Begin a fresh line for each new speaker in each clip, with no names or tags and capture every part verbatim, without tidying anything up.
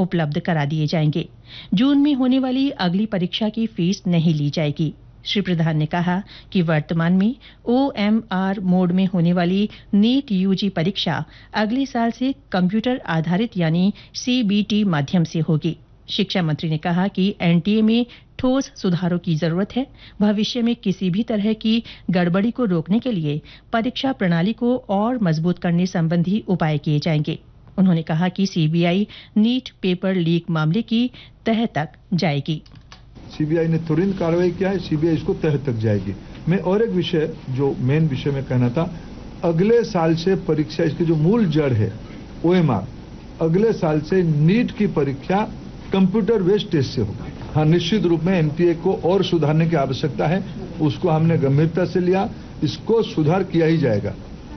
उपलब्ध करा दिए जाएंगे। जून में होने वाली अगली परीक्षा की फीस नहीं ली जाएगी। श्री प्रधान ने कहा कि वर्तमान में ओएमआर मोड में होने वाली नीट यूजी परीक्षा अगले साल से कंप्यूटर आधारित यानी सीबीटी माध्यम से होगी। शिक्षा मंत्री ने कहा कि एनटीए में ठोस सुधारों की जरूरत है। भविष्य में किसी भी तरह की गड़बड़ी को रोकने के लिए परीक्षा प्रणाली को और मजबूत करने संबंधी उपाय किए जाएंगे। उन्होंने कहा कि सीबीआई नीट पेपर लीक मामले की तह तक जाएगी।
सीबीआई ने तुरंत कार्रवाई किया है, सीबीआई इसको तह तक जाएगी। मैं और एक विषय जो मेन विषय में कहना था, अगले साल से परीक्षा, इसकी जो मूल जड़ है ओएमआर, अगले साल से नीट की परीक्षा कंप्यूटर बेस्ड टेस्ट से होगी। हाँ, निश्चित रूप में एनटीए को और सुधारने की आवश्यकता है, उसको हमने गंभीरता से लिया, इसको सुधार किया ही जाएगा।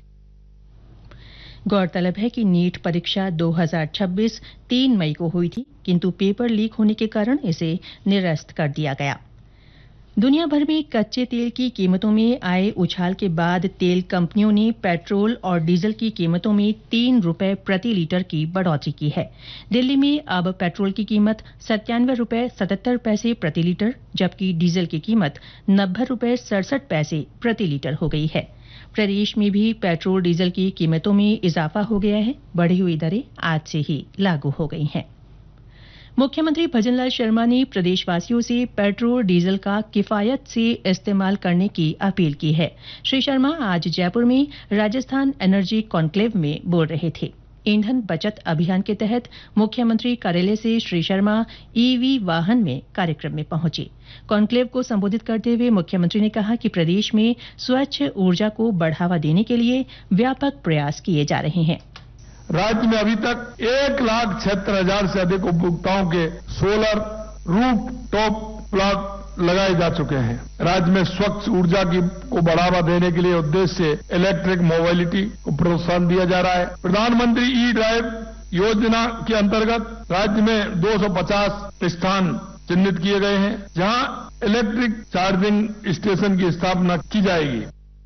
गौरतलब है कि नीट परीक्षा दो हज़ार छब्बीस तीन मई को हुई थी, किंतु पेपर लीक होने के कारण इसे निरस्त कर दिया गया। दुनिया भर में कच्चे तेल की कीमतों में आए उछाल के बाद तेल कंपनियों ने पेट्रोल और डीजल की कीमतों में तीन रुपए प्रति लीटर की बढ़ोतरी की है। दिल्ली में अब पेट्रोल की कीमत सत्तानवे रुपए सतहत्तर पैसे प्रति लीटर, जबकि डीजल की कीमत नब्बे रुपए सड़सठ पैसे प्रति लीटर हो गई है। प्रदेश में भी पेट्रोल डीजल की कीमतों में इजाफा हो गया है। बढ़ी हुई दरें आज से ही लागू हो गई हैं। मुख्यमंत्री भजनलाल शर्मा ने प्रदेशवासियों से पेट्रोल डीजल का किफायत से इस्तेमाल करने की अपील की है। श्री शर्मा आज जयपुर में राजस्थान एनर्जी कॉन्क्लेव में बोल रहे थे। ईंधन बचत अभियान के तहत मुख्यमंत्री कार्यालय से श्री शर्मा ईवी वाहन में कार्यक्रम में पहुंचे। कॉन्क्लेव को संबोधित करते हुए मुख्यमंत्री ने कहा कि प्रदेश में स्वच्छ ऊर्जा को बढ़ावा देने के लिए व्यापक प्रयास किए जा रहे हैं।
राज्य में अभी तक एक लाख छिहत्तर हजार से अधिक उपभोक्ताओं के सोलर रूफ टॉप प्लांट लगाए जा चुके हैं। राज्य में स्वच्छ ऊर्जा की को बढ़ावा देने के लिए उद्देश्य से इलेक्ट्रिक मोबिलिटी को प्रोत्साहन दिया जा रहा है। प्रधानमंत्री ई ड्राइव योजना के अंतर्गत राज्य में दो सौ पचास स्थान चिन्हित किए गए हैं, जहां इलेक्ट्रिक चार्जिंग स्टेशन की स्थापना की जाएगी।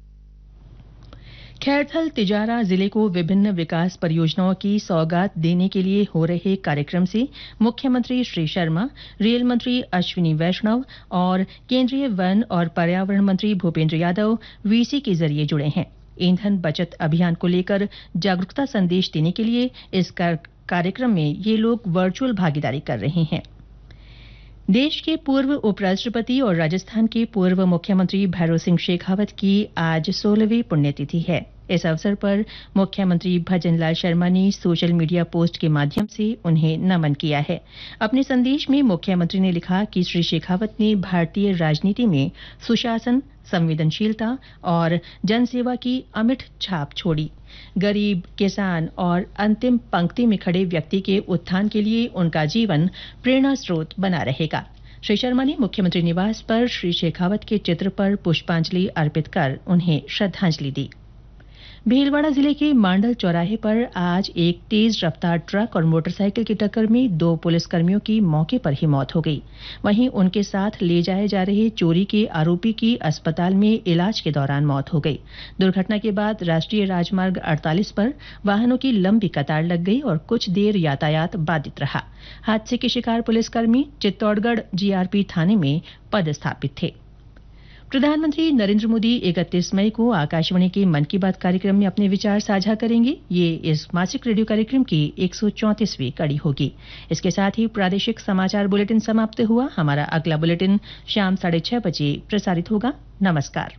खैरथल तिजारा जिले को विभिन्न विकास परियोजनाओं की सौगात देने के लिए हो रहे कार्यक्रम से मुख्यमंत्री श्री शर्मा, रेल मंत्री अश्विनी वैष्णव और केंद्रीय वन और पर्यावरण मंत्री भूपेंद्र यादव वीसी के जरिए जुड़े हैं। ईंधन बचत अभियान को लेकर जागरूकता संदेश देने के लिए इस कार्यक्रम में ये लोग वर्चुअल भागीदारी कर रहे हैं। देश के पूर्व उपराष्ट्रपति और राजस्थान के पूर्व मुख्यमंत्री भैरों सिंह शेखावत की आज सोलहवीं पुण्यतिथि है। इस अवसर पर मुख्यमंत्री भजनलाल शर्मा ने सोशल मीडिया पोस्ट के माध्यम से उन्हें नमन किया है। अपने संदेश में मुख्यमंत्री ने लिखा कि श्री शेखावत ने भारतीय राजनीति में सुशासन, संवेदनशीलता और जनसेवा की अमिट छाप छोड़ी। गरीब, किसान और अंतिम पंक्ति में खड़े व्यक्ति के उत्थान के लिए उनका जीवन प्रेरणा स्रोत बना रहेगा। श्री शर्मा ने मुख्यमंत्री निवास पर श्री शेखावत के चित्र पर पुष्पांजलि अर्पित कर उन्हें श्रद्धांजलि दी। भीलवाड़ा जिले के मांडल चौराहे पर आज एक तेज रफ्तार ट्रक और मोटरसाइकिल की टक्कर में दो पुलिसकर्मियों की मौके पर ही मौत हो गई। वहीं उनके साथ ले जाए जा रहे चोरी के आरोपी की अस्पताल में इलाज के दौरान मौत हो गई। दुर्घटना के बाद राष्ट्रीय राजमार्ग अड़तालीस पर वाहनों की लंबी कतार लग गई और कुछ देर यातायात बाधित रहा। हादसे के शिकार पुलिसकर्मी चित्तौड़गढ़ जीआरपी थाने में पदस्थापित थे। प्रधानमंत्री नरेंद्र मोदी इकतीस मई को आकाशवाणी के मन की बात कार्यक्रम में अपने विचार साझा करेंगे। ये इस मासिक रेडियो कार्यक्रम की एक सौ चौंतीसवीं कड़ी होगी। इसके साथ ही प्रादेशिक समाचार बुलेटिन समाप्त हुआ। हमारा अगला बुलेटिन शाम साढ़े छह बजे प्रसारित होगा। नमस्कार।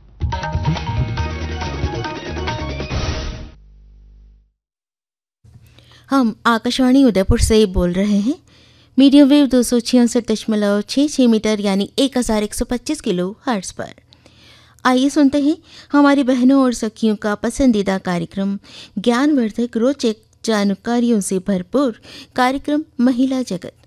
हम आकाशवाणी उदयपुर से बोल रहे हैं। मीडियम वेव दो सौ छियासठ दशमलव छः छः मीटर यानी एक हज़ार एक सौ पच्चीस किलो हर्ट्ज पर। आइए सुनते हैं हमारी बहनों और सखियों का पसंदीदा कार्यक्रम, ज्ञानवर्धक रोचक जानकारियों से भरपूर कार्यक्रम महिला जगत।